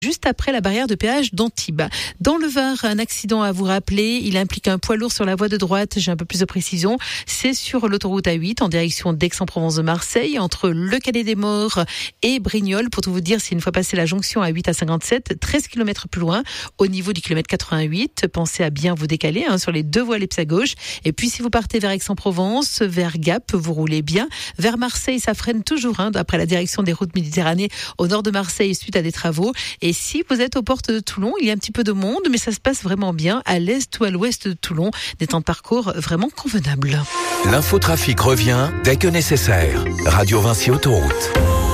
juste après la barrière de péage d'Antibes. Dans le Var, un accident à vous rappeler. Il implique un poids lourd sur la voie de droite. J'ai un peu plus de précision. C'est sur l'autoroute A8 en direction d'Aix-en-Provence de Marseille, entre le Cadet des Morts et Brignoles. Pour tout vous dire, c'est une fois passé la jonction A8 à 57, 13 km plus loin, au niveau du kilomètre 88. Pensez à bien vous décaler sur les deux voies Leps à gauche. Et puis si vous partez vers Aix-en-Provence, vers Gap, vous roulez bien. Vers Marseille, ça freine toujours après la direction des routes Méditerranée au nord de Marseille suite à des travaux. Et si vous êtes aux portes de Toulon, il y a un petit peu de monde, mais ça se passe vraiment bien à l'est ou à l'ouest de Toulon. Des temps de parcours vraiment convenables. L'infotrafic revient dès que nécessaire. Radio Vinci Autoroute.